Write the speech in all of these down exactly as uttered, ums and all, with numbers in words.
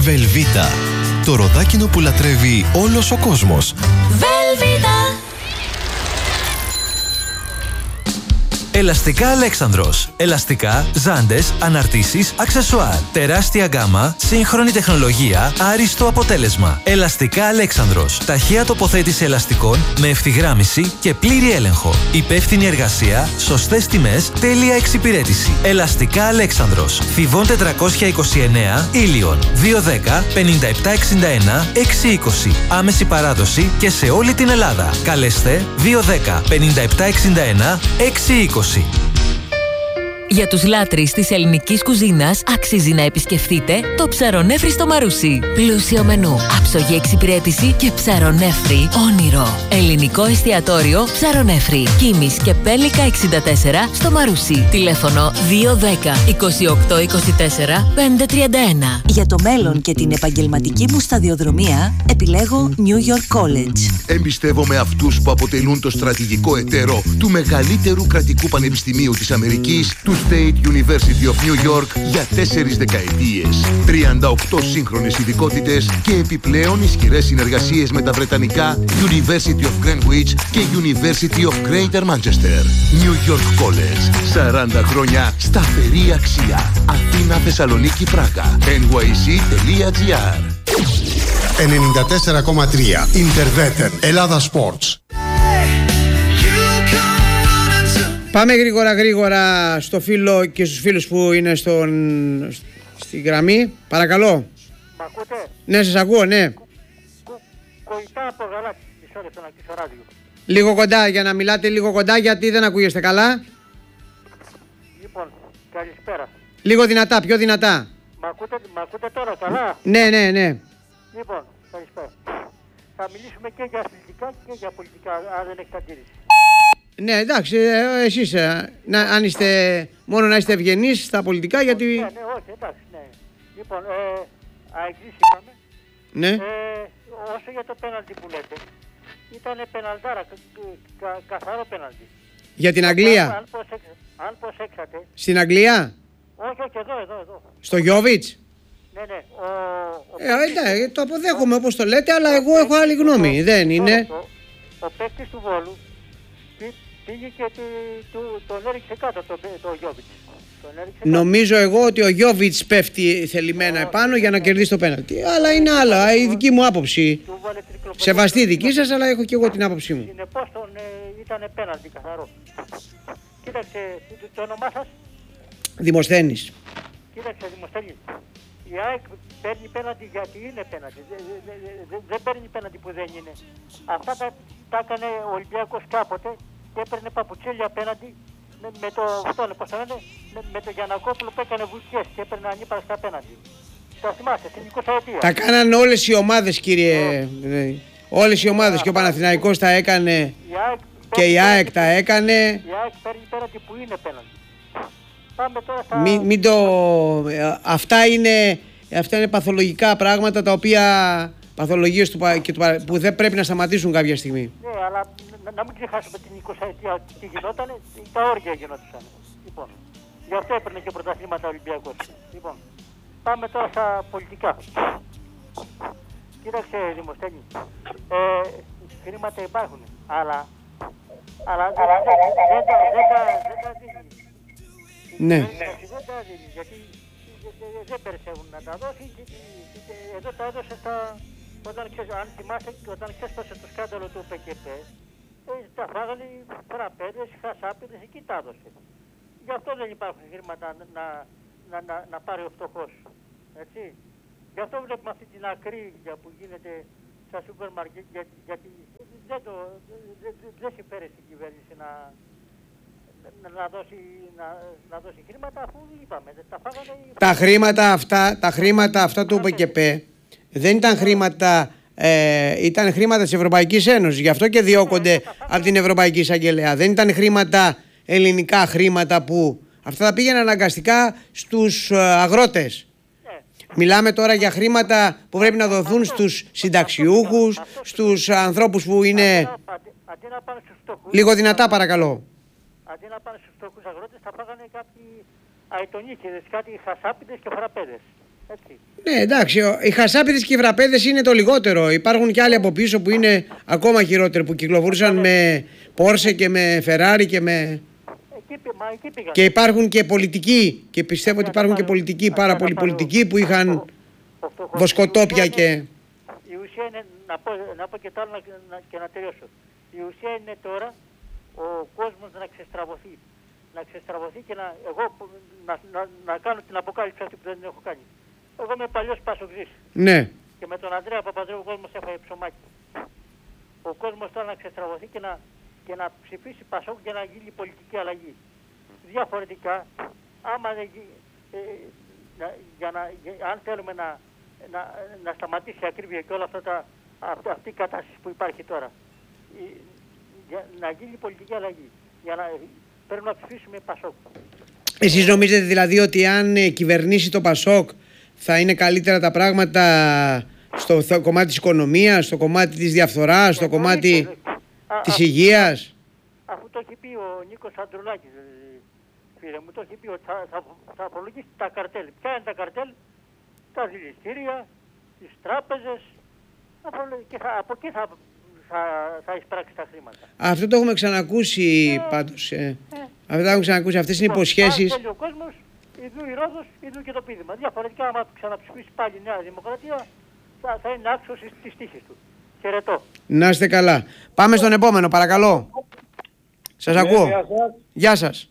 Βελβίτα. Το ροδάκινο που λατρεύει όλος ο κόσμος. Βελβίτα. Ελαστικά Αλέξανδρος. Ελαστικά, ζάντες, αναρτήσεις, αξεσουάρ. Τεράστια γκάμα, σύγχρονη τεχνολογία, άριστο αποτέλεσμα. Ελαστικά Αλέξανδρος. Ταχεία τοποθέτηση ελαστικών με ευθυγράμμιση και πλήρη έλεγχο. Υπεύθυνη εργασία, σωστές τιμές, τέλεια εξυπηρέτηση. Ελαστικά Αλέξανδρος. Θηβών τετρακόσια είκοσι εννέα, Ήλιον. δύο δέκα πενήντα επτά εξήντα ένα έξι είκοσι. Άμεση παράδοση και σε όλη την Ελλάδα. Καλέστε δύο δέκα πενήντα επτά εξήντα ένα έξι είκοσι. Για τους λάτρεις της ελληνικής κουζίνας αξίζει να επισκεφτείτε το Ψαρονέφρι στο Μαρούσι. Πλούσιο μενού, άψογη εξυπηρέτηση και ψαρονέφρι όνειρο. Ελληνικό εστιατόριο Ψαρονέφρι. Κίμης και Πέλικα εξήντα τέσσερα στο Μαρούσι. Τηλέφωνο δύο δέκα είκοσι οκτώ είκοσι τέσσερα πεντακόσια τριάντα ένα. Για το μέλλον και την επαγγελματική μου σταδιοδρομία επιλέγω New York College. Εμπιστεύομαι αυτούς που αποτελούν το στρατηγικό εταίρο του μεγαλύτερου κρατικού πανεπιστημίου της Αμερικής, του State University of New York, για τέσσερις δεκαετίες. τριάντα οκτώ σύγχρονες ειδικότητες και επιπλέον ισχυρές συνεργασίες με τα βρετανικά University of Greenwich και University of Greater Manchester. New York College. σαράντα χρόνια σταθερή αξία. Αθήνα, Θεσσαλονίκη, Πράγα. εν γουάι σι τελεία τζι άρ. ενενήντα τέσσερα κόμμα τρία Interveter Ελλάδα Sports. Πάμε γρήγορα γρήγορα στο φίλο και στους φίλους που είναι στον, στη γραμμή. Παρακαλώ. Μ' ακούτε? Ναι, σας ακούω, ναι. Κο, κοητά από γαλάτι, μισό λεπτό να κλείσω ράδιο. Λίγο κοντά, για να μιλάτε λίγο κοντά, γιατί δεν ακούγεστε καλά. Λοιπόν, καλησπέρα. Λίγο δυνατά, πιο δυνατά. Μ' ακούτε, μ' ακούτε τώρα καλά? Ναι, ναι, ναι. Λοιπόν, καλησπέρα. Θα μιλήσουμε και για αθλητικά και για πολιτικά, αν δεν έχετε αντίρρηση. Ναι, εντάξει, εσείς, να, αν είστε, μόνο να είστε ευγενείς στα πολιτικά, γιατί... Ναι, ναι, όχι, εντάξει, ναι. Λοιπόν, ε, αεξής είπαμε. Ναι. Ε, όσο για το πέναλτι που λέτε, ήταν πεναλτάρα, κα, κα, καθαρό πέναλτι. Για την Αγγλία. Αν, αν, προσέξα, αν προσέξατε... Στην Αγγλία. Όχι, όχι, εδώ, εδώ, εδώ. Στο Γιόβιτς. Ναι, ναι. Ο, Ε, ο εντάξει, το αποδέχομαι όπως το λέτε, αλλά εγώ έχω άλλη γνώμη. Δεν είναι... Ο, ο παίκτης του Βόλου πήγε και του, του, τον έριξε κάτω το, το Γιόβιτς. Νομίζω εγώ ότι ο Γιόβιτς πέφτει θελημένα επάνω για να κερδίσει το πέναλτι. Αλλά είναι άλλα, η δική μου άποψη. Σεβαστή η δική σας, αλλά έχω και εγώ την άποψή μου. Συνεπώς τον ε, ήταν πέναλτι καθαρό. Κοίταξε, το, το όνομά σας? Δημοσθένης. Κοίταξε, Δημοσθένης. Η ΑΕΚ παίρνει πέναλτι γιατί είναι πέναλτι. Δεν δε, δε, δε, δε παίρνει πέναλτι που δεν είναι. Αυτά τα, τα έκανε ο Ολυμπιακός κάποτε και έπαιρνε παπουτσέλια απέναντι με, με το, αυτό, πώς το λένε, με, με το Γιαννακόπουλο που έκανε βουλιές και έπαιρνε ανύπαρκτα απέναντι. Το θυμάστε, στην εικοστή αιτία. Τα κάνανε όλες οι ομάδες, κύριε. Oh. Όλες οι ομάδες. Και ο Παναθηναϊκός τα έκανε. Η ΑΕΚ και η ΑΕΚ τα έκανε. Η ΑΕΚ παίρνει πέναντι που είναι πέναντι. Πάμε τώρα στα... Μην, μην το... Αυτά είναι, αυτά είναι παθολογικά πράγματα τα οποία... Παθολογίες του, και του, που δεν πρέπει να σταματήσουν κάποια στιγμή. Ναι, αλλά να, να μην ξεχάσουμε την εικοστή αιτία τι γινόταν, τα όργια γινόταν. Λοιπόν, γι' αυτό έπαιρνε και πρωταθλήματα Ολυμπιακός. Λοιπόν, πάμε τώρα στα πολιτικά. Κοίταξε, Δημοσθένη, ε, χρήματα υπάρχουν, αλλά, αλλά δεν, δεν, δεν, δεν, δεν τα δίνει. Ναι. Δεν τα δίνει, γιατί δεν περισσεύουν να τα δώσει. Εδώ τα έδωσε στα... Όταν, αν θυμάστε, όταν ξέσπασε το σκάνδαλο του ΠΚΠ, ε, τα φάγανε φραπέδες, χασάπιδες, εκεί τα έδωσε. Γι' αυτό δεν υπάρχουν χρήματα να, να, να, να πάρει ο φτωχός. Έτσι. Γι' αυτό βλέπουμε αυτή την ακρίβεια που γίνεται στα σούπερ μάρκετ, για, γιατί δεν, το, δεν, δεν συμφέρει στην κυβέρνηση να, να, να, δώσει, να, να δώσει χρήματα, αφού είπαμε, τα φάγανε... Τα χρήματα αυτά, τα χρήματα αυτά του ΠΚΠ δεν ήταν χρήματα, ε, ήταν χρήματα της Ευρωπαϊκής Ένωσης. Γι' αυτό και διώκονται από την Ευρωπαϊκή Εισαγγελέα. Δεν ήταν χρήματα, ελληνικά χρήματα που... Αυτά τα πήγαιναν αναγκαστικά στους αγρότες. Μιλάμε τώρα για χρήματα που πρέπει να δοθούν στους συνταξιούχους, στους ανθρώπους που είναι... Λίγο δυνατά παρακαλώ. Αντί να πάνε στους φτωχούς αγρότες, θα πάγανε κάποιοι αετονίκηδες, κάτι χασάπιδες και φραπέδες. Έτσι. Ναι, εντάξει, ο- οι χασάπιδες και οι βραπέδες είναι το λιγότερο. Υπάρχουν και άλλοι από πίσω που είναι ακόμα χειρότεροι, που κυκλοφορούσαν με Πόρσε και με Φεράρι και με... Εκεί, πη- μα εκεί πήγαν. Και υπάρχουν και πολιτικοί, και πιστεύω ότι υπάρχουν και πολιτικοί, πάρα πολλοί πολιτικοί που είχαν βοσκοτόπια και... Η ουσία είναι, να πω, να πω και το άλλο να, να, και να τελειώσω. Η ουσία είναι τώρα ο κόσμος να ξεστραβωθεί. Να ξεστραβωθεί και να, εγώ, που- να, να, να κάνω την αποκάλυψη αυτή που δεν την έχω κάνει. Εγώ είμαι παλιός πασοξής. Ναι, Και με τον Ανδρέα Παπανδρέου ο κόσμος έφαγε ψωμάκι. Ο κόσμος τώρα να ξεστραβωθεί και να, και να ψηφίσει Πασόκ για να γίνει πολιτική αλλαγή. Διαφορετικά, άμα δεν γι- ε, να, για να, για, αν θέλουμε να, να, να σταματήσει η ακρίβεια και όλα αυτά τα, αυτή, αυτή η κατάσταση που υπάρχει τώρα, η, για, να γίνει πολιτική αλλαγή, για να, πρέπει να ψηφίσουμε Πασόκ. εσείς νομίζετε δηλαδή ότι αν ε, κυβερνήσει το Πασόκ θα είναι καλύτερα τα πράγματα στο θ- κομμάτι της οικονομίας, στο κομμάτι της διαφθοράς, στο κομμάτι Α, της α, υγείας? Αφού το έχει πει ο Νίκος Αντρουλάκης, ε, φίλε μου, το έχει πει ότι θα, θα, θα απολογίσει τα καρτέλ. Ποια είναι τα καρτέλ? Τα δηληστήρια, τις τράπεζες, θα προλο- και θα, από εκεί θα, θα, θα εισπράξει τα χρήματα. Αυτό το έχουμε ξανακούσει πάντως. Ε. Αυτό το έχουμε ξανακούσει, αυτές είναι υποσχέσεις. Αν θέλει ο κόσμος, ιδού η Ρόδος, ιδού και το πείδημα. Διαφορετικά, άμα ξαναψηφίσει πάλι η Νέα Δημοκρατία, θα, θα είναι άξιος της τύχης του. Χαιρετώ. Να είστε καλά. Πάμε στον επόμενο, παρακαλώ. Σας ακούω. Γεια σας. Γεια σας.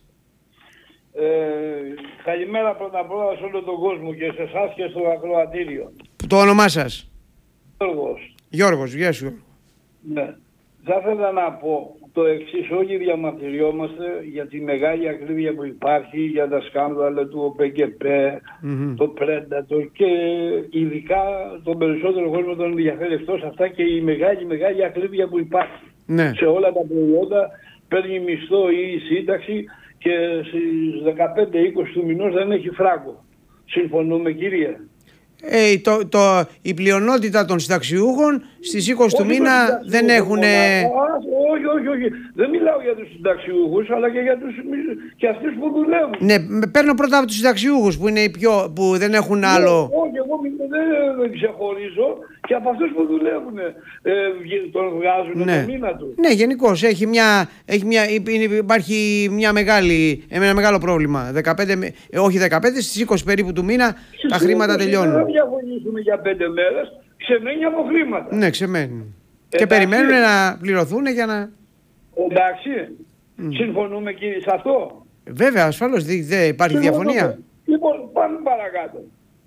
Ε, καλημέρα πρώτα απ' όλα σε όλο τον κόσμο και σε εσάς και στο ακροατήριο. Το όνομά σας? Γιώργος. Γιώργος, γεια σου. Γιώργο. Ναι. Θα ήθελα να πω το εξής, όλοι διαμαρτυριόμαστε για τη μεγάλη ακρίβεια που υπάρχει, για τα σκάνδαλα του ΟΠΕΚΕΠΕ, Μμμ. το Predator και ειδικά τον περισσότερο κόσμο τον ενδιαφέρει εκτός αυτά και η μεγάλη μεγάλη ακρίβεια που υπάρχει. Ναι. Σε όλα τα προϊόντα παίρνει μισθό ή σύνταξη και στις δεκαπέντε είκοσι του μηνός δεν έχει φράγκο. Συμφωνούμε κύριε? Ε, το, το, η πλειονότητα των συνταξιούχων στις είκοσι του Όχι μήνα των συνταξιούχων δεν έχουν... μόνο. Α, όχι, όχι, όχι. Δεν μιλάω για τους συνταξιούχους, αλλά και για τους και αυτούς που δουλεύουν. Ναι, με- παίρνω πρώτα από τους συνταξιούχους που, είναι οι πιο, που δεν έχουν άλλο... Όχι, εγώ μη- δεν, δεν ξεχωρίζω και από αυτούς που δουλεύουν ε, βγει- τον βγάζουν Ναι, το μήνα του. ναι, γενικώς έχει μια, έχει μια, είναι- υπάρχει μια μεγάλη, ένα μεγάλο πρόβλημα. δεκαπέντε, με- ε, όχι δεκαπέντε, στις είκοσι περίπου του μήνα τα χρήματα Δεν θα τελειώνουν. διαφωνήσουμε για πέντε μέρες, ξεμένει από χρήματα. Ναι, ξεμένουν. Και Εντάξει. περιμένουν να πληρωθούν για να... Εντάξει, συμφωνούμε κύριε σε αυτό? Βέβαια, ασφαλώς δεν δεν υπάρχει διαφωνία. Λοιπόν, πάμε παρακάτω.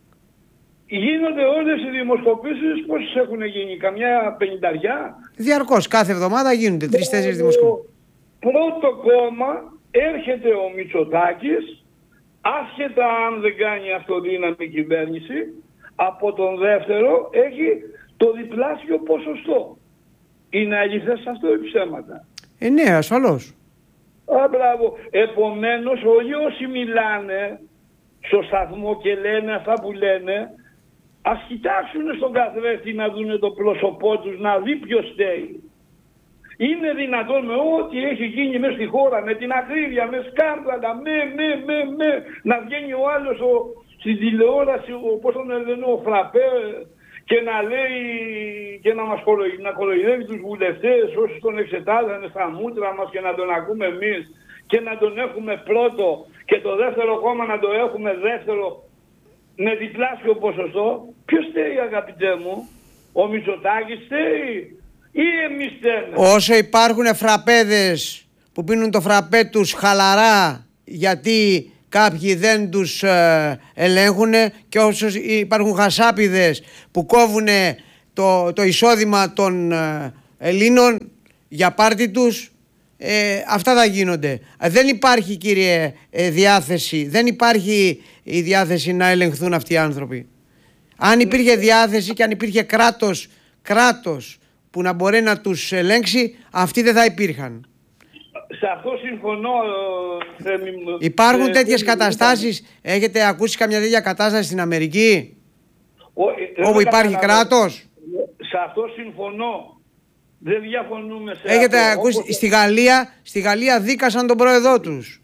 Γίνονται όλες οι δημοσκοπήσεις, πόσες έχουν γίνει, καμιά πενηνταριά? Διαρκώς, κάθε εβδομάδα γίνονται τρεις-τέσσερις δημοσκοπήσεις. Πρώτο κόμμα έρχεται ο Μητσοτάκης, άσχετα αν δεν κάνει αυτοδύναμη κυβέρνηση, από τον δεύτερο έχει το διπλάσιο ποσοστό. Είναι αληθές αυτό ή ψέματα? Ε, ναι, ασφαλώς. Α, μπράβο. Επομένως όλοι όσοι μιλάνε στο σταθμό και λένε αυτά που λένε, ας κοιτάξουν στον καθρέφτη να δουν το πρόσωπό τους, να δει ποιος στέει. Είναι δυνατόν με ό,τι έχει γίνει μέσα στη χώρα, με την ακρίβεια, με σκάνδαλα, με, με, με, με, να βγαίνει ο άλλος ο, στην τηλεόραση, ο, πώς τον λένε, ο Φραπέ, και να λέει και να μας κοροϊδεύει, να κοροϊδεύει τους βουλευτές όσοι τον εξετάζανε στα μούτρα μας και να τον ακούμε εμείς και να τον έχουμε πρώτο και το δεύτερο κόμμα να το έχουμε δεύτερο με διπλάσιο ποσοστό. Ποιος στέει αγαπητέ μου? Ο Μητσοτάκης στέει ή εμείς στέμε? Όσο υπάρχουν φραπέδες που πίνουν το φραπέ τους χαλαρά γιατί κάποιοι δεν τους ε, ελέγχουν, και όσο υπάρχουν χασάπιδες που κόβουν το, το εισόδημα των ε, Ελλήνων για πάρτι τους, ε, αυτά θα γίνονται. Ε, δεν υπάρχει κύριε ε, διάθεση, δεν υπάρχει η διάθεση να ελεγχθούν αυτοί οι άνθρωποι. Αν υπήρχε διάθεση και αν υπήρχε κράτος, κράτος που να μπορεί να τους ελέγξει, αυτοί δεν θα υπήρχαν. Σε αυτό συμφωνώ. ε, Θέμη μου. Υπάρχουν Ε, τέτοιες ε, καταστάσεις, έχετε ακούσει καμιά τέτοια κατάσταση στην Αμερική, ο- ε, όπου δεν υπάρχει καταλαβαίνω. κράτος? Σε αυτό συμφωνώ. Δεν διαφωνούμε σε Έχετε αυτό. ακούσει, Όπως- στη Γαλλία, στη Γαλλία δίκασαν τον πρόεδρό τους.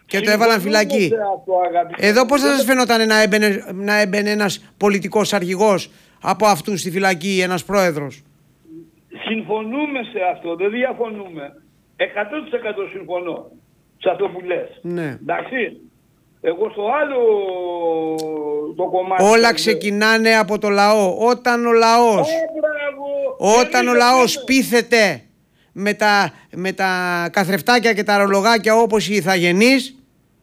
και το έβαλαν φυλακή. Εδώ πώς θα σας φαινόταν να έμπαινε, να έμπαινε ένας πολιτικός αρχηγός από αυτούς στη φυλακή, ένας πρόεδρος? Συμφωνούμε σε αυτό, δεν διαφωνούμε. εκατό τοις εκατό συμφωνώ σε αυτό που λες. Ναι. Εντάξει. Εγώ στο άλλο το κομμάτι... Όλα ξεκινάνε από το λαό. Όταν ο λαός, oh, όταν ο λαός πείθεται με τα, με τα καθρεφτάκια και τα ρολογάκια όπως οι ηθαγενείς,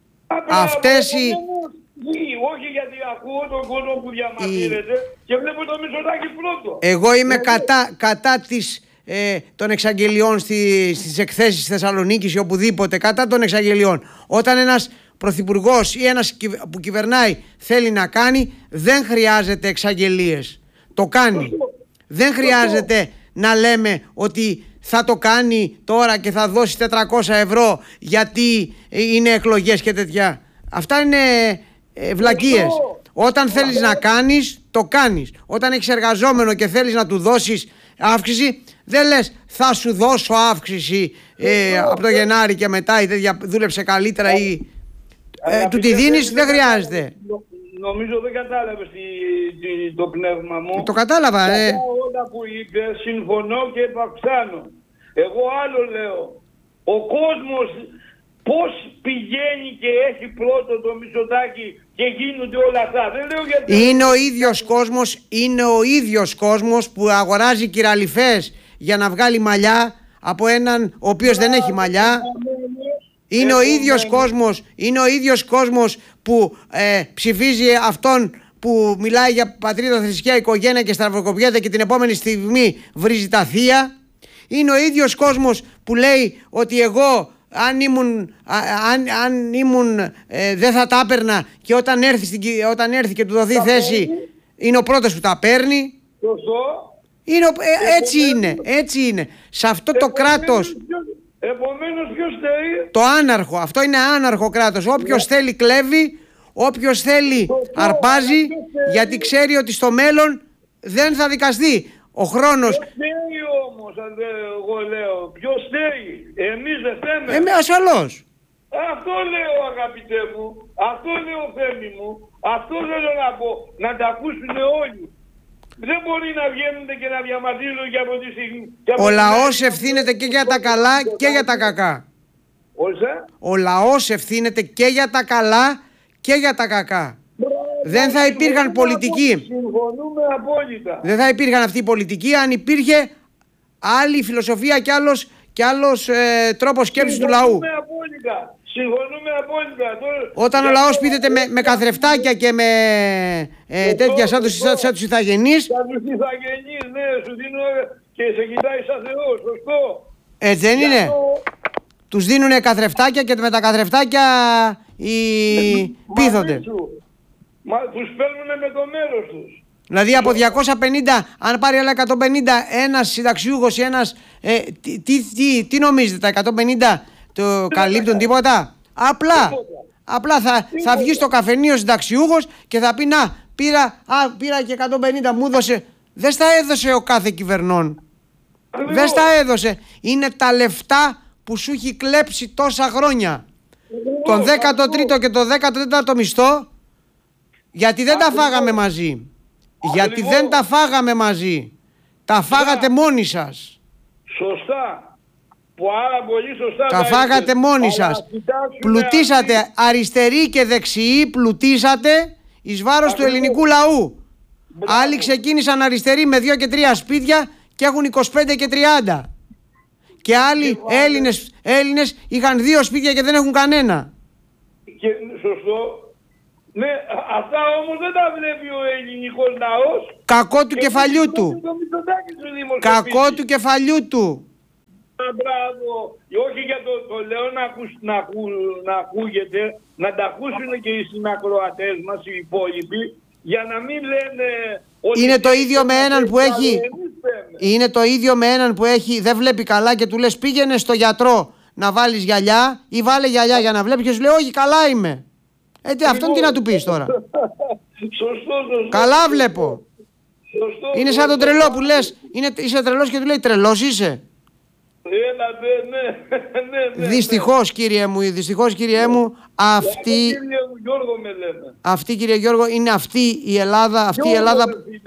αυτές οι... Όχι, γιατί ακούω τον κόσμο που διαμαρτύρεται και βλέπω το Μητσοτάκη πρώτο. Εγώ είμαι κατά, κατά της, ε, των εξαγγελιών στη, στις εκθέσεις της Θεσσαλονίκης ή οπουδήποτε, κατά των εξαγγελιών. Όταν ένας πρωθυπουργός ή ένας που κυβερνάει θέλει να κάνει, δεν χρειάζεται εξαγγελίες. Το κάνει. Δεν χρειάζεται να λέμε ότι θα το κάνει τώρα και θα δώσει τετρακόσια ευρώ γιατί είναι εκλογές και τέτοια. Αυτά είναι ε, βλακίες. Όταν θέλεις να κάνεις, το κάνεις. Όταν έχεις εργαζόμενο και θέλεις να του δώσεις αύξηση, δεν λες θα σου δώσω αύξηση ε, από το Γενάρη και μετά ή τέτοια, δούλεψε καλύτερα ή ε, του τη δίνεις, δεν χρειάζεται. Νομίζω δεν κατάλαβες τη, τη, το πνεύμα μου. Το κατάλαβα, ε. Όλα που είπε, συμφωνώ και επαυξάνω. Εγώ άλλο λέω. Ο κόσμος πώς πηγαίνει και έχει πρώτο το Μητσοτάκη και γίνονται όλα αυτά. Δεν λέω γιατί... Είναι ο ίδιος κόσμος, είναι ο ίδιος κόσμος που αγοράζει κυραλιφές για να βγάλει μαλλιά από έναν ο οποίος δεν έχει μαλλιά. Είναι ο ίδιος κόσμος, είναι ο ίδιος κόσμος που ε, ψηφίζει αυτόν που μιλάει για πατρίδα, θρησκεία, οικογένεια και σταυροκοπιέται και την επόμενη στιγμή βρίζει τα θεία. Είναι ο ίδιος κόσμος που λέει ότι εγώ αν ήμουν, α, αν, αν ήμουν ε, δεν θα τα έπαιρνα και όταν έρθει, στην, όταν έρθει και του δοθεί θέση είναι ο πρώτος που τα παίρνει. Είναι, ε, έτσι είναι, έτσι είναι. Σε αυτό το κράτος... Επομένως ποιος θέλει? Το άναρχο, αυτό είναι άναρχο κράτος. Όποιος yeah. θέλει κλέβει, όποιος θέλει το αρπάζει, γιατί ξέρει ότι στο μέλλον δεν θα δικαστεί. Ο χρόνος... Ποιος θέλει όμως, εγώ λέω, ποιος θέλει? Εμείς δεν θέλουμε. Εμείς ασφαλώς. Αυτό λέω αγαπητέ μου, αυτό λέω Θέμη μου, αυτό θέλω να πω, να τα ακούσουν όλοι. Δεν μπορεί να βγαίνουν και να διαμαρτύρουν και από τη στιγμή. Ο λαός ευθύνεται και για τα καλά και για τα κακά. Όσα? Ο λαός ευθύνεται και για τα καλά και για τα κακά. Δεν θα υπήρχαν πολιτικοί. Συμφωνούμε απόλυτα. Δεν θα υπήρχαν αυτή η πολιτική αν υπήρχε άλλη φιλοσοφία και άλλος, και άλλος ε, τρόπος σκέψης του λαού. Συμφωνούμε απόλυτα. Συμφωνούμε απόλυτα. Όταν ο λαός πείθεται με, με καθρεφτάκια και με ε, τέτοια σαν τους, σαν, σαν τους ηθαγενείς. Σαν τους ηθαγενείς, ναι, σου δίνω και σε κοιτάει σαν Θεός, σωστό. Έτσι δεν είναι? Το... Τους δίνουνε καθρεφτάκια και με τα καθρεφτάκια οι... πείθονται. Μα τους παίρνουνε με το μέρος τους. Δηλαδή από διακόσια πενήντα, αν πάρει άλλα εκατόν πενήντα ένας συνταξιούχος ή ένας... Ε, τι, τι, τι, τι νομίζετε, τα εκατόν πενήντα το καλύπτουν τίποτα? Απλά, απλά θα, θα βγει στο καφενείο συνταξιούχος και θα πει να, πήρα, α, πήρα και εκατόν πενήντα μου έδωσε. Δεν στα έδωσε ο κάθε κυβερνών. Ακριβώς. Δεν στα έδωσε. Είναι τα λεφτά που σου έχει κλέψει τόσα χρόνια. Ακριβώς. Τον δέκατο τρίτο και το δέκατο τέταρτο μισθό. Γιατί δεν Ακριβώς. τα φάγαμε μαζί. Ακριβώς. Γιατί δεν τα φάγαμε μαζί. Τα φάγατε yeah. μόνοι σας. Σωστά. Πάρα πολύ σωστά. Τα φάγατε μόνοι σας. Πλουτίσατε αυτή... αριστεροί και δεξιοί, πλουτίσατε εις βάρος Ακριβώς. του ελληνικού λαού. Μπράβο. Άλλοι ξεκίνησαν αριστεροί με δύο και τρία σπίτια και έχουν είκοσι πέντε και τριάντα. Και άλλοι και Έλληνες, Έλληνες είχαν δύο σπίτια και δεν έχουν κανένα. Και, σωστό. Ναι, αυτά όμως δεν τα βλέπει ο ελληνικός λαός. Κακό του κεφαλιού του. Κακό του κεφαλιού του. Μπράβο. Όχι για το, το λέω να, ακού, να, ακού, να ακούγεται, να τα ακούσουν και οι συνακροατές μας, οι υπόλοιποι, για να μην λένε ότι... Είναι το ίδιο με έναν που έχει... Είναι το ίδιο με έναν που έχει, δεν βλέπει καλά και του λες πήγαινε στο γιατρό να βάλεις γυαλιά ή βάλε γυαλιά για να βλέπει και σου λέει όχι καλά είμαι. Ε, τι, αυτόν τι να του πεις τώρα? Σωστό, σωστό. Καλά βλέπω. Σωστό, είναι σαν τον τρελό που λες, είναι, είσαι τρελός και του λέει τρελός είσαι. Έλατε, ναι, ναι, ναι. Δυστυχώς κύριε μου, δυστυχώς κύριε μου, αυτή, Κύριε μου, Γιώργο με λένε. αυτή κύριε Γιώργο, είναι αυτή η Ελλάδα, αυτή η Ελλάδα,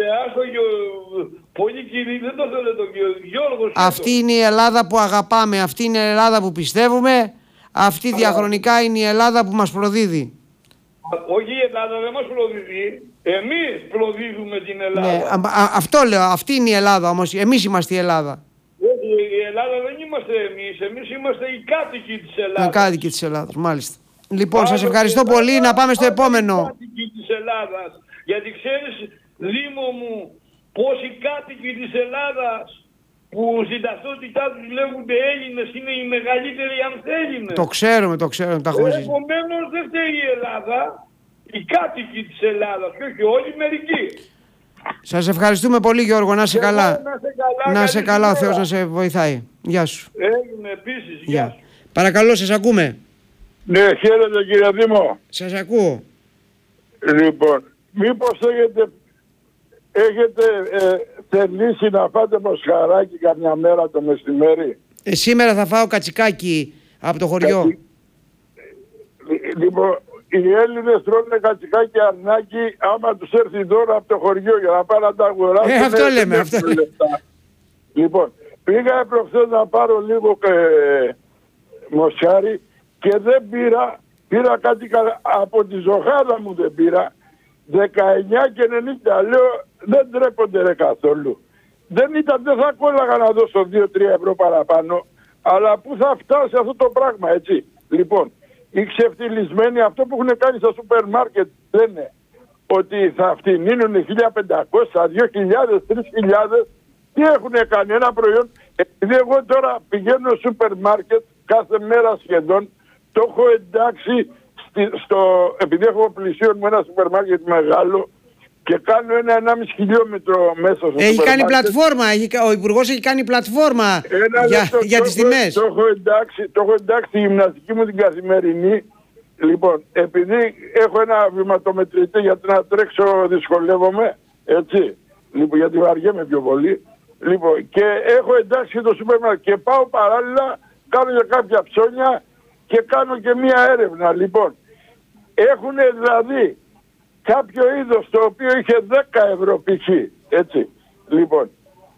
Πολύ κύριε, δεν το θέλω τον κύριο Γιώργο. αυτή είναι η Ελλάδα που αγαπάμε, αυτή είναι η Ελλάδα που πιστεύουμε, αυτή διαχρονικά είναι η Ελλάδα που μας προδίδει. Όχι η Ελλάδα δεν μας προδίδει, εμείς προδίδουμε την Ελλάδα. Ναι, α, α, αυτό λέω, αυτή είναι η Ελλάδα όμως, εμείς είμαστε η Ελλάδα. Όχι, η Ελλάδα δεν είμαστε εμείς, εμείς είμαστε οι κάτοικοι της Ελλάδας. Οι κάτοικοι της Ελλάδας, μάλιστα. Λοιπόν, σας ευχαριστώ πολύ, να πάμε στο επόμενο. Οι κάτοικοι της Ελλάδας, γιατί ξέρεις Δήμο μου πως οι κάτοικοι της Ελλάδας που στην ταυτότητά τους λέγονται Έλληνες είναι οι μεγαλύτεροι ανθέλληνες. Το ξέρουμε, το ξέρουμε, τα έχουμε ζήσει. Επομένως δεν φταίει η Ελλάδα, οι κάτοικοι της Ελλάδας και όχι όλοι, μερικοί. Σας ευχαριστούμε πολύ Γιώργο, να είσαι καλά. Να σε καλά, να σε καλά, ο Θεός να σε βοηθάει. Γεια σου. Έγινε επίσης, γεια Γεια. σου. Παρακαλώ, σας ακούμε. Ναι, χαίρετε κύριε Δήμο. Σας ακούω. Λοιπόν, μήπως έχετε, έχετε ε, θελήσει να φάτε μοσχαράκι καμιά μέρα το μεσημέρι? Ε, σήμερα θα φάω κατσικάκι από το χωριό. Κατσι... Λοιπόν, οι Έλληνες τρώνε κατσικάκι αρνάκι άμα τους έρθει δώρο από το χωριό για να πάνε να τα αγοράσουν. Ε, αυτό λέμε, αυτό λέμε. Λοιπόν, πήγα προχθές να πάρω λίγο ε, μοσχάρι και δεν πήρα, πήρα κάτι κα... από τη ζωχάδα μου δεν πήρα, δεκαεννιά και ενενήντα, λέω δεν τρέπονται ρε καθόλου. Δεν ήταν, δεν θα κόλλαγα να δώσω δύο τρία ευρώ παραπάνω, αλλά πού θα φτάσει αυτό το πράγμα, έτσι. Λοιπόν, οι ξεφτυλισμένοι αυτό που έχουν κάνει στα σούπερ μάρκετ λένε ότι θα φτηνίνουν χίλια πεντακόσια, δύο χιλιάδες, τρεις χιλιάδες. Τι έχουν κάνει ένα προϊόν? Επειδή εγώ τώρα πηγαίνω στο σούπερ μάρκετ κάθε μέρα σχεδόν, το έχω εντάξει στη, στο, επειδή έχω πλησίον μου ένα σούπερ μάρκετ μεγάλο και κάνω ένα ενάμιση χιλιόμετρο μέσα στο Έχει σούπερ κάνει μάρκετ. πλατφόρμα, έχει, ο Υπουργός έχει κάνει πλατφόρμα Ένα για, λεπτό, για το τις έχω- τιμές. Το έχω εντάξει, το έχω εντάξει στη γυμναστική μου την καθημερινή. Λοιπόν, επειδή έχω ένα βηματομετρητή γιατί να τρέξω δυσκολεύομαι, έτσι, λοιπόν, γιατί βαριέμαι πιο πολύ. Λοιπόν, και έχω εντάξει και το σούπερ μάρκετ και πάω παράλληλα, κάνω για κάποια ψώνια και κάνω και μία έρευνα. Λοιπόν, έχουν δηλαδή κάποιο είδος το οποίο είχε δέκα ευρώ π.χ. έτσι. Λοιπόν,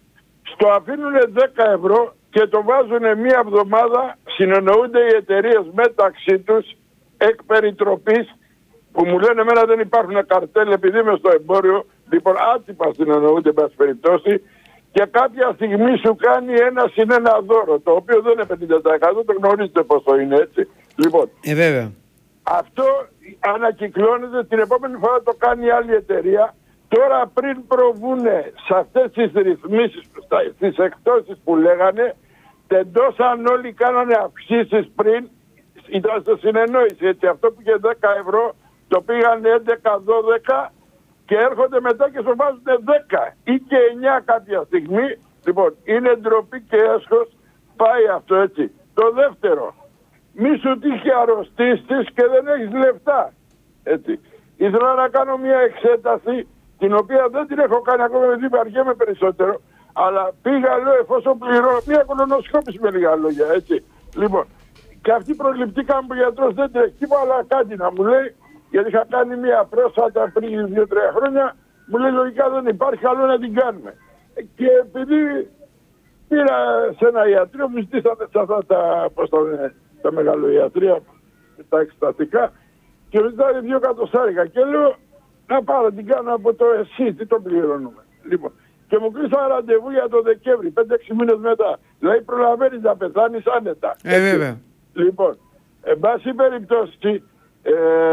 στο αφήνουν δέκα ευρώ και το βάζουν μία εβδομάδα, συνεννοούνται οι εταιρείες μεταξύ τους εκ περιτροπής, που μου λένε εμένα δεν υπάρχουν καρτέλ επειδή είμαι στο εμπόριο, λοιπόν άτυπα συνεννοούνται εν πάση περιπτώσει, και κάποια στιγμή σου κάνει ένα συν ένα δώρο, το οποίο δεν είναι πενήντα τοις εκατό, το γνωρίζετε πόσο είναι, έτσι. Λοιπόν, Ε, βέβαια. αυτό ανακυκλώνεται, την επόμενη φορά το κάνει η άλλη εταιρεία. Τώρα πριν προβούνε σε αυτές τις ρυθμίσεις, στις εκτόσεις που λέγανε, τεντώσαν όλοι, κάνανε αυξήσεις πριν, ήταν σε συνεννόηση, έτσι. Αυτό που είχε δέκα ευρώ το πήγαν έντεκα δώδεκα και έρχονται μετά και σου βάζουν δέκα ή και εννιά κάποια στιγμή. Λοιπόν, είναι ντροπή και έσχος, πάει αυτό, έτσι. Το δεύτερο, μη σου τύχει αρρωστήσεις και δεν έχεις λεφτά. Έτσι. Ήθελα να κάνω μια εξέταση, την οποία δεν την έχω κάνει ακόμα, γιατί βαριέμαι περισσότερο, αλλά πήγα, λέω, εφόσον πληρώνω, μια κολονοσκόπηση με λίγα λόγια, έτσι. Λοιπόν, και αυτή προληπτικά μου ο γιατρός δεν τρέχει, είπα, αλλά κάτι να μου λέει, γιατί είχα κάνει μια πρόσφατα πριν δύο τρία χρόνια, μου λέει λογικά δεν υπάρχει, καλό να την κάνουμε. Και επειδή πήρα σε ένα ιατρείο, μου ζητήσανε σε αυτά τα, πώς τα, λένε, τα μεγαλοιατρία, τα εξεταστικά, και μου ζητάνε δύο κατοστάρικα. Και λέω, να πάρω την κάνω από το ΕΣΥ, τι το πληρώνουμε. Λοιπόν, και μου κλείσαν ραντεβού για το Δεκέμβρη, πέντε έξι μήνες μετά. Δηλαδή προλαβαίνεις να πεθάνεις άνετα. Ε, βέβαια. Λοιπόν, εν πάση περιπτώσει, ε,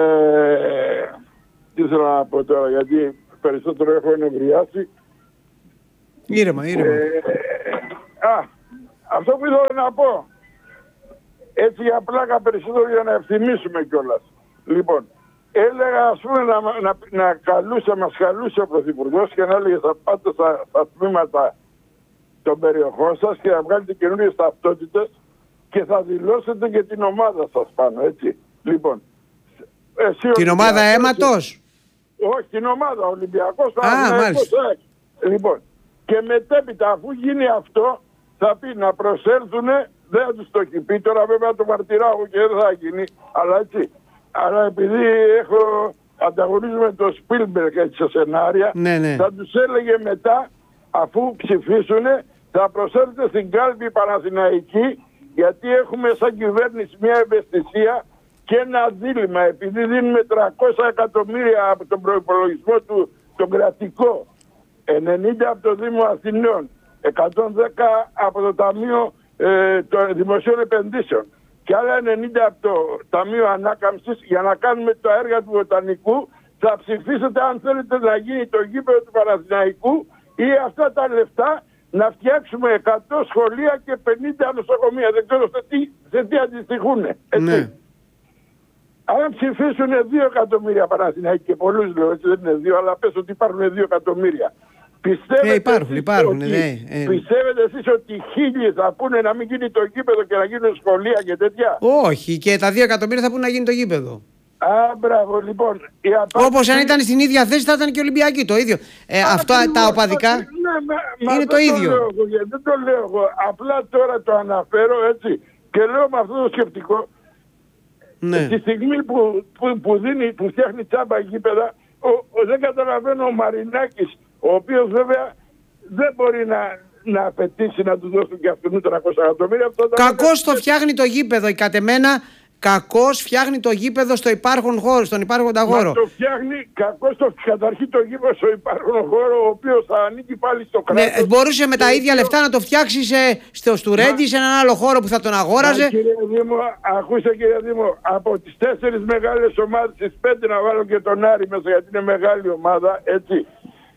τι θέλω να πω τώρα, γιατί περισσότερο έχω ενευριάσει. Ήρεμα, ήρεμα. Ε, α, αυτό που ήθελα να πω, έτσι για πλάκα περισσότερο για να ευθυμίσουμε κιόλας. Λοιπόν, έλεγα ας πούμε να, να, να καλούσε, μας καλούσε ο Πρωθυπουργός και να έλεγε θα πάτε στα, στα τμήματα των περιοχών σας και να βγάλετε καινούριες ταυτότητες και θα δηλώσετε και την ομάδα σας πάνω, έτσι. Λοιπόν, εσύ Την ομάδα αίματος. Όχι, την ομάδα, Ολυμπιακός. Α, μάλιστα. Λοιπόν, και μετέπειτα αφού γίνει αυτό, θα πει να προσέλθουν, δεν θα τους το έχει πει, τώρα βέβαια το μαρτυράω και δεν θα γίνει, αλλά έτσι. Αλλά επειδή έχω ανταγωνίζομαι το Spielberg έτσι σε σενάρια, ναι, ναι. θα τους έλεγε μετά, αφού ψηφίσουν, θα προσέλθετε στην κάλπη Παναθηναϊκή, γιατί έχουμε σαν κυβέρνηση μια ευαισθησία και ένα δίλημμα, επειδή δίνουμε τριακόσια εκατομμύρια από τον προϋπολογισμό του, τον κρατικό, ενενήντα από το Δήμο Αθηνών, εκατόν δέκα από το Ταμείο ε, των Δημοσίων Επενδύσεων και άλλα ενενήντα από το Ταμείο Ανάκαμψης για να κάνουμε τα έργα του Βοτανικού. Θα ψηφίσετε αν θέλετε να γίνει το γήπεδο του Παναθηναϊκού ή αυτά τα λεφτά να φτιάξουμε εκατό σχολεία και πενήντα νοσοκομεία. Δεν ξέρω σε τι, σε τι αντιστοιχούν. Ναι. Αν ψηφίσουν δύο εκατομμύρια Παναθηναϊκοί, και πολλούς λέω, έτσι δεν είναι δύο, αλλά πες ότι υπάρχουν δύο εκατομμύρια. Πιστεύετε, ε, υπάρχουν, υπάρχουν, ότι, ναι, ε. πιστεύετε εσείς ότι χίλιοι θα πούνε να μην γίνει το γήπεδο και να γίνουν σχολεία και τέτοια? Όχι, και τα δύο εκατομμύρια θα πούνε να γίνει το γήπεδο. Α, μπράβο, λοιπόν. Όπως αν ήταν στην ίδια θέση θα ήταν και Ολυμπιακοί το ίδιο. Ε, Α, αυτό ακριβώς, τα οπαδικά ναι, μα, μα είναι το ίδιο. Το λέω, δεν το λέω εγώ. Απλά τώρα το αναφέρω έτσι και λέω με αυτό το σκεπτικό. Ναι. Τη στιγμή που, που, που, δίνει, που φτιάχνει τσάμπα γήπεδα, ο, ο, δεν καταλαβαίνω ο Μαρινάκης, ο οποίος βέβαια δεν μπορεί να, να απαιτήσει να του δώσουν και αυτού τριακόσια εκατομμύρια. Κακώς το φτιάχνει το γήπεδο, η κατεμένα. Κακώς φτιάχνει το γήπεδο στο υπάρχον χώρο, στον υπάρχοντα χώρο. Μα το φτιάχνει, κακώς το καταρχεί το γήπεδο στο υπάρχον χώρο, ο οποίος θα ανήκει πάλι στο κράτος. Ναι, μπορούσε με τα ίδια οποίο... λεφτά να το φτιάξει σε, στο Στουρέντι, σε έναν άλλο χώρο που θα τον αγόραζε. Μα, κύριε Δήμο, ακούστε κύριε Δήμο, από τις τέσσερις μεγάλες ομάδες, τις πέντε να βάλω και τον Άρη μέσα, γιατί είναι μεγάλη ομάδα, έτσι.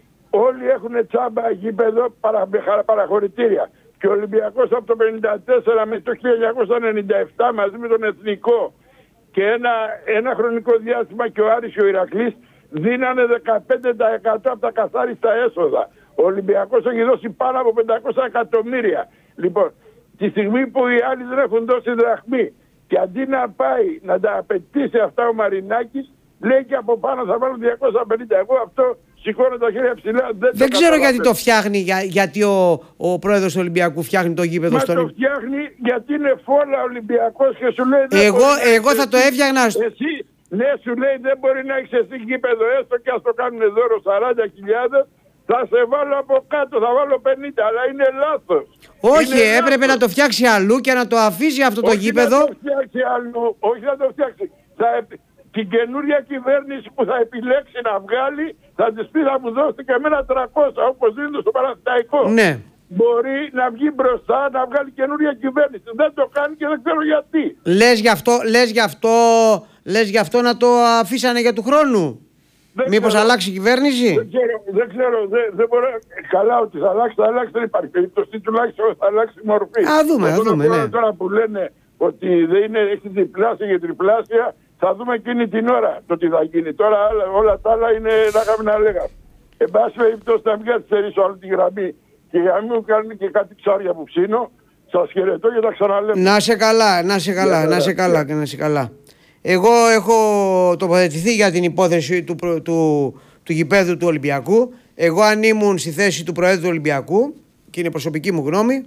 Όλοι έχουν τσάμπα γήπεδο παρα, παραχωρητήρια. Και ο Ολυμπιακός από το πενήντα τέσσερα με το χίλια εννιακόσια ενενήντα επτά μαζί με τον Εθνικό και ένα, ένα χρονικό διάστημα και ο Άρης και ο Ηρακλής δίνανε δεκαπέντε τοις εκατό από τα καθάριστα έσοδα. Ο Ολυμπιακός έχει δώσει πάνω από πεντακόσια εκατομμύρια. Λοιπόν, τη στιγμή που οι άλλοι δεν έχουν δώσει δραχμή και αντί να πάει να τα απαιτήσει αυτά ο Μαρινάκης, λέει και από πάνω θα βάλουν διακόσια πενήντα. Εγώ αυτό σηκώνω τα χέρια ψηλά. Δεν, δεν ξέρω γιατί το φτιάχνει, για, γιατί ο, ο πρόεδρος του Ολυμπιακού φτιάχνει το γήπεδο. Μα στον... το φτιάχνει γιατί είναι φόλα Ολυμπιακός και σου λέει... Εγώ, εγώ θα το έφτιαχνα... Εσύ, ναι, σου λέει δεν μπορεί να έχεις εσύ γήπεδο έστω και ας το κάνουν δώρο σαράντα χιλιάδες. Θα σε βάλω από κάτω, θα βάλω πενήντα, αλλά είναι λάθος. Όχι, είναι έπρεπε λάθος. να το φτιάξει αλλού και να το αφήσει αυτό το όχι γήπεδο. Να το φτιάξει αλλού, όχι να το φτιάξει. Θα, την καινούρια κυβέρνηση που θα επιλέξει να βγάλει, θα της πει θα μου δώσετε και εμένα τριακόσια, όπως δίνεται στο Παναθηναϊκό. Ναι. Μπορεί να βγει μπροστά, να βγάλει καινούρια κυβέρνηση. Δεν το κάνει και δεν ξέρω γιατί. Λες γι' αυτό, λες γι' αυτό, λες γι' αυτό να το αφήσανε για του χρόνου. Δεν Μήπως ξέρω, αλλάξει η κυβέρνηση. Δεν ξέρω, δεν ξέρω, δεν, δεν μπορώ. Καλά ότι θα αλλάξει, θα αλλάξει, δεν υπάρχει περίπτωση, τουλάχιστον θα αλλάξει η μορφή. Α, δούμε, α, δούμε, ναι. Τώρα που λένε ότι δεν είναι, έχει διπλάσια και τριπλάσια, θα δούμε εκείνη την ώρα το τι θα γίνει. Τώρα όλα τα άλλα είναι να είχαμε να λέγαμε. Εν πάση περιπτώσει να μην καθυστερήσω όλη τη γραμμή και για να μην μου κάνουν και κάτι ψάρια που ψήνω. Σας χαιρετώ και τα ξαναλέμε. Να σε καλά, να σε καλά, να σε καλά και να σε καλά. Εγώ έχω τοποθετηθεί για την υπόθεση του, του, του, του γηπέδου του Ολυμπιακού. Εγώ αν ήμουν στη θέση του Προέδρου του Ολυμπιακού, και είναι προσωπική μου γνώμη,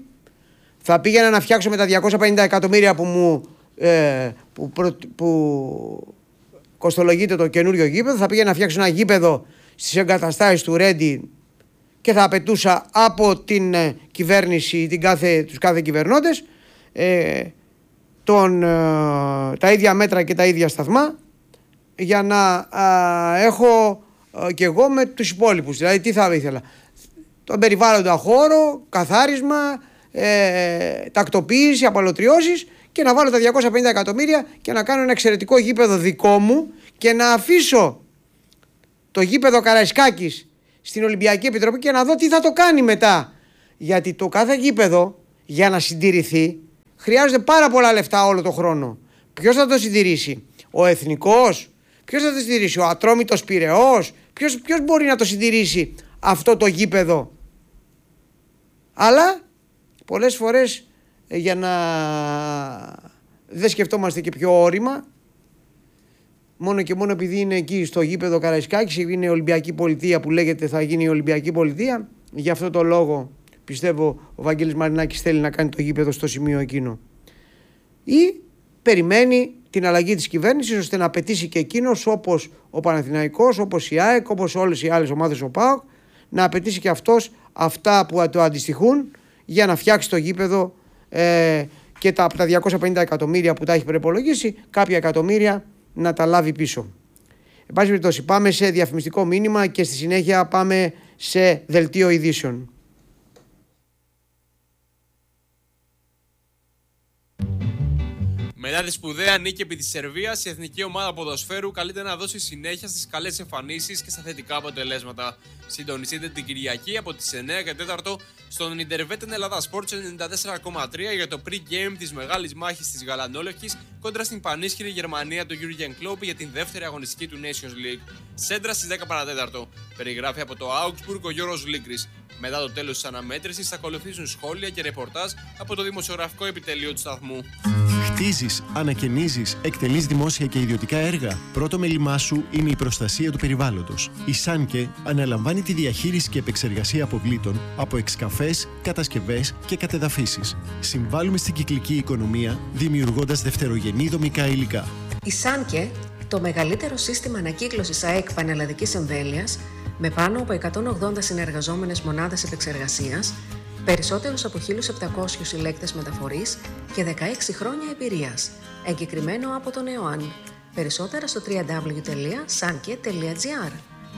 θα πήγαινα να φτιάξω με τα διακόσια πενήντα εκατομμύρια που μου ε, που, που, που κοστολογείται το καινούριο γήπεδο, θα πήγαινα να φτιάξω ένα γήπεδο στις εγκαταστάσεις του Ρέντι και θα απαιτούσα από την ε, κυβέρνηση, την κάθε, τους κάθε κυβερνώντες, ε, τον, ε, τα ίδια μέτρα και τα ίδια σταθμά για να ε, έχω ε, και εγώ με τους υπόλοιπους. Δηλαδή τι θα ήθελα? Τον περιβάλλοντα χώρο, καθάρισμα, ε, τακτοποίηση, απαλωτριώσεις και να βάλω τα διακόσια πενήντα εκατομμύρια και να κάνω ένα εξαιρετικό γήπεδο δικό μου και να αφήσω το γήπεδο Καραϊσκάκης στην Ολυμπιακή Επιτροπή και να δω τι θα το κάνει μετά. Γιατί το κάθε γήπεδο για να συντηρηθεί χρειάζεται πάρα πολλά λεφτά όλο το χρόνο. Ποιος θα το συντηρήσει? Ο Εθνικός? Ποιος θα το συντηρήσει? Ο Ατρόμητος Πειραιώς? Ποιος, ποιος μπορεί να το συντηρήσει αυτό το γήπεδο? Αλλά πολλές φορές για να δεν σκεφτόμαστε και πιο όρημα, μόνο και μόνο επειδή είναι εκεί στο γήπεδο Καραϊσκάκης, είναι η Ολυμπιακή Πολιτεία που λέγεται θα γίνει η Ολυμπιακή Πολιτεία, γι' αυτό το λόγο πιστεύω ο Βαγγέλης Μαρινάκης θέλει να κάνει το γήπεδο στο σημείο εκείνο. Ή περιμένει την αλλαγή της κυβέρνησης ώστε να απαιτήσει και εκείνος, όπως ο Παναθηναϊκός, όπως η ΑΕΚ, όπως όλες οι άλλες ομάδες ο ΠΑΟΚ, να απαιτήσει και αυτός αυτά που το αντιστοιχούν για να φτιάξει το γήπεδο ε, και τα, από τα διακόσια πενήντα εκατομμύρια που τα έχει προϋπολογίσει, κάποια εκατομμύρια να τα λάβει πίσω. Εν πάση περιπτώσει, πάμε σε διαφημιστικό μήνυμα και στη συνέχεια πάμε σε δελτίο ειδήσεων. Μετά τη σπουδαία νίκη επί της Σερβίας, η εθνική ομάδα ποδοσφαίρου καλείται να δώσει συνέχεια στις καλές εμφανίσεις και στα θετικά αποτελέσματα. Συντονιστείτε την Κυριακή από τις εννιά και τέσσερα στον Ιντερβέτεν Ελλάδα Sports ενενήντα τέσσερα κόμμα τρία για το pre-game της μεγάλης μάχης της Γαλανόλευκης κόντρα στην πανίσχυρη Γερμανία του Jurgen Klopp για την δεύτερη αγωνιστική του Nations League. Σέντρα στις δέκα παρά τέταρτο. Περιγράφει από το Augsburg ο Γιώργος Λίγκρης. Μετά το τέλος της αναμέτρησης θα ακολουθήσουν σχόλια και ρεπορτάζ από το δημοσιογραφικό επιτελείο του σταθμού. Χτίζεις, ανακαινίζεις, εκτελείς δημόσια και ιδιωτικά έργα. Πρώτο μέλημά σου είναι η προστασία του περιβάλλοντος. Η Σάνκε αναλαμβάνει τη διαχείριση και επεξεργασία αποβλήτων από εξκαφές, κατασκευές και κατεδαφίσεις. Συμβάλλουμε στην κυκλική οικονομία δημιουργώντας δευτερογενή δομικά υλικά. Η Σάνκε, το μεγαλύτερο σύστημα ανακύκλωσης ΑΕΚ πανελλαδικής εμβέλειας, με πάνω από εκατόν ογδόντα συνεργαζόμενες μονάδες επεξεργασίας, περισσότερους από χίλιους επτακόσιους συλλέκτες μεταφορής και δεκαέξι χρόνια εμπειρίας. Εγκεκριμένο από τον ΕΟΑΝ. Περισσότερα στο double-u double-u double-u τελεία sanke τελεία gr.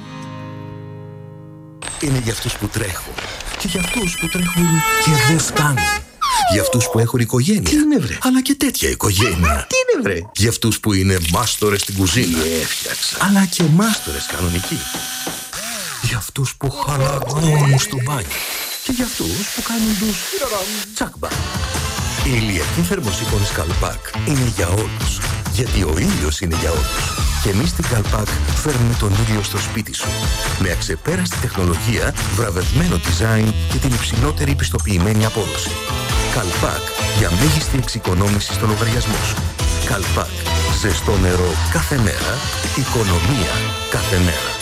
Είναι για αυτούς που τρέχουν και για αυτούς που τρέχουν και δεν φτάνουν. Για αυτούς που έχουν οικογένεια. Τι είναι βρε? Αλλά και τέτοια οικογένεια. Τι είναι βρε? Για αυτούς που είναι μάστορες στην κουζίνα. Τι έφτιαξα. Αλλά και μάστορες κανονικοί. Για αυτούς που χαλαρώνουν στο μπάνιο. Και για αυτούς που κάνουν τους τσάκμπα. Η ηλιακή θερμοσύφωνη Καλπάκ είναι για όλους. Γιατί ο ήλιος είναι για όλους. Και εμείς στην Καλπάκ φέρνουμε τον ήλιο στο σπίτι σου. Με αξεπέραστη τεχνολογία, βραβευμένο design και την υψηλότερη πιστοποιημένη απόδοση. Καλπάκ για μέγιστη εξοικονόμηση στο λογαριασμό σου. Καλπάκ. Ζεστό νερό κάθε μέρα. Οικονομία κάθε μέρα.